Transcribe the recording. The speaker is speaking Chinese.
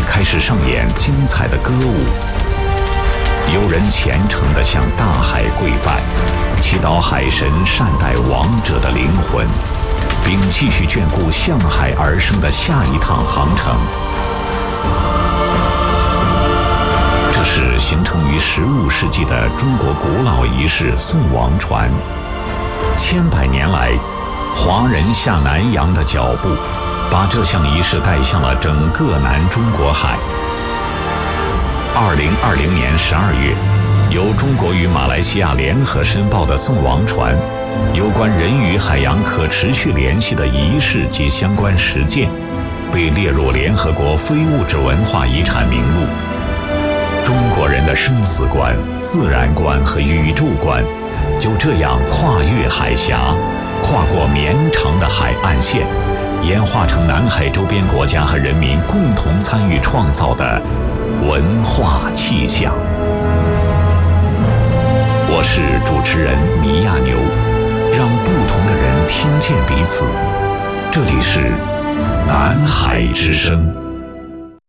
开始上演精彩的歌舞。有人虔诚地向大海跪拜，祈祷海神善待亡者的灵魂，并继续眷顾向海而生的下一趟航程。这是形成于15世纪的中国古老仪式送王船。千百年来，华人下南洋的脚步，把这项仪式带向了整个南中国海。2020年12月，由中国与马来西亚联合申报的送王船有关人与海洋可持续联系的仪式及相关实践，被列入联合国非物质文化遗产名录。中国人的生死观、自然观和宇宙观就这样跨越海峡，跨过绵长的海岸线，演化成南海周边国家和人民共同参与创造的文化气象。我是主持人米亚牛，让不同的人听见彼此。这里是南海之声。